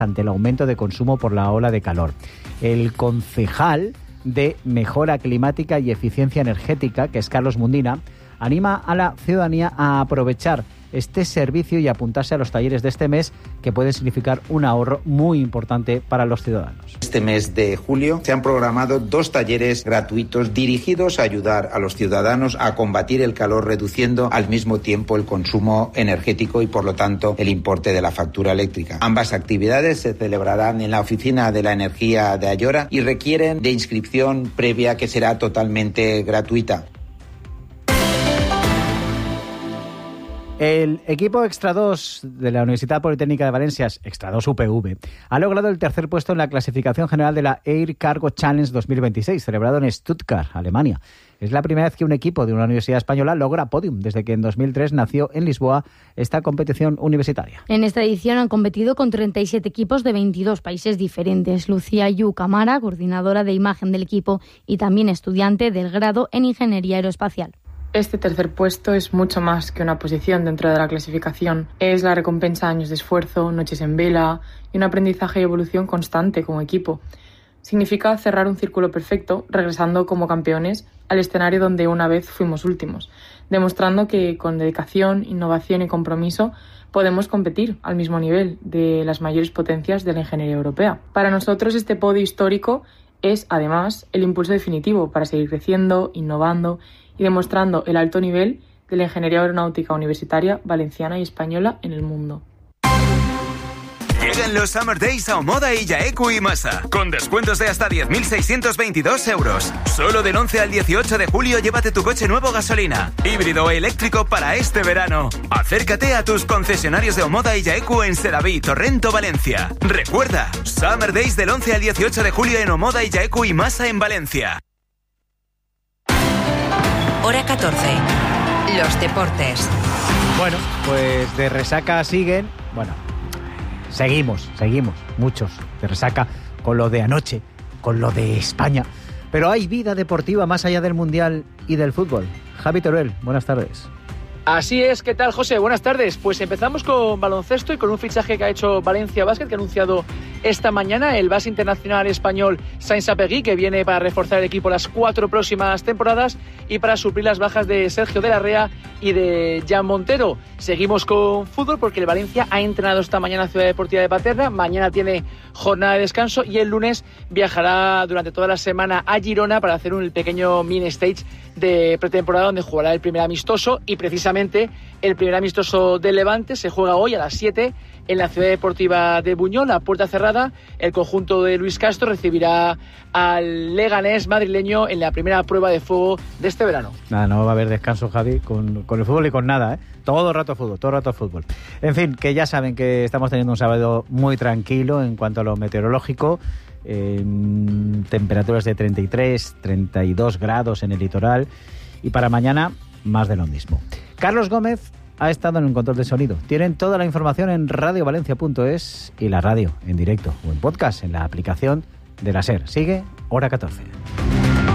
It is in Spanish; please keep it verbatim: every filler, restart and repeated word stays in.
ante el aumento de consumo por la ola de calor. El concejal de Mejora Climática y Eficiencia Energética, que es Carlos Mundina, anima a la ciudadanía a aprovechar este servicio y apuntarse a los talleres de este mes, que pueden significar un ahorro muy importante para los ciudadanos. Este mes de julio se han programado dos talleres gratuitos dirigidos a ayudar a los ciudadanos a combatir el calor, reduciendo al mismo tiempo el consumo energético y, por lo tanto, el importe de la factura eléctrica. Ambas actividades se celebrarán en la Oficina de la Energía de Ayora y requieren de inscripción previa, que será totalmente gratuita. El equipo Extra dos de la Universidad Politécnica de Valencia, Extra dos U P V, ha logrado el tercer puesto en la clasificación general de la Air Cargo Challenge dos mil veintiséis, celebrado en Stuttgart, Alemania. Es la primera vez que un equipo de una universidad española logra podium, desde que en dos mil tres nació en Lisboa esta competición universitaria. En esta edición han competido con treinta y siete equipos de veintidós países diferentes. Lucía Yu Camara, coordinadora de imagen del equipo y también estudiante del grado en Ingeniería Aeroespacial. Este tercer puesto es mucho más que una posición dentro de la clasificación. Es la recompensa de años de esfuerzo, noches en vela y un aprendizaje y evolución constante como equipo. Significa cerrar un círculo perfecto, regresando como campeones al escenario donde una vez fuimos últimos, demostrando que con dedicación, innovación y compromiso podemos competir al mismo nivel de las mayores potencias de la ingeniería europea. Para nosotros este podio histórico es, además, el impulso definitivo para seguir creciendo, innovando y demostrando el alto nivel de la ingeniería aeronáutica universitaria valenciana y española en el mundo. Llegan los Summer Days a Omoda y Yaeku y Masa, con descuentos de hasta diez mil seiscientos veintidós euros. Solo del once al dieciocho de julio llévate tu coche nuevo gasolina, híbrido o eléctrico para este verano. Acércate a tus concesionarios de Omoda y Yaeku en Sedaví, Torrento, Valencia. Recuerda, Summer Days del once al dieciocho de julio en Omoda y Yaeku y Masa en Valencia. Hora catorce. Los deportes. Bueno, pues de resaca siguen... Bueno, seguimos, seguimos, muchos de resaca con lo de anoche, con lo de España. Pero hay vida deportiva más allá del Mundial y del fútbol. Javi Teruel, buenas tardes. Así es, ¿qué tal, José? Buenas tardes. Pues empezamos con baloncesto y con un fichaje que ha hecho Valencia Basket, que ha anunciado esta mañana el base internacional español Sainz Apegui, que viene para reforzar el equipo las cuatro próximas temporadas y para suplir las bajas de Sergio de la Rea y de Jan Montero. Seguimos con fútbol porque el Valencia ha entrenado esta mañana en Ciudad Deportiva de Paterna, mañana tiene jornada de descanso y el lunes viajará durante toda la semana a Girona para hacer un pequeño mini stage de pretemporada donde jugará el primer amistoso, y precisamente el primer amistoso del Levante se juega hoy a las siete en la Ciudad Deportiva de Buñol, a puerta cerrada. El conjunto de Luis Castro recibirá al Leganés madrileño en la primera prueba de fuego de este verano. Nada, no va a haber descanso, Javi, con, con el fútbol y con nada, ¿eh? Todo el rato fútbol, todo el rato fútbol. En fin, que ya saben que estamos teniendo un sábado muy tranquilo en cuanto a lo meteorológico. Eh, temperaturas de treinta y tres, treinta y dos grados en el litoral, y para mañana más de lo mismo. Carlos Gómez ha estado en un control de sonido. Tienen toda la información en radio valencia punto es y la radio en directo o en podcast en la aplicación de la SER. Sigue Hora catorce.